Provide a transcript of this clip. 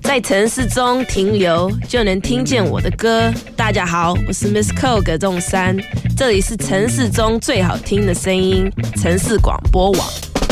在城市中停留，就能听见我的歌。大家好，我是 Miss Ko 葛仲珊，这里是城市中最好听的声音——城市广播网。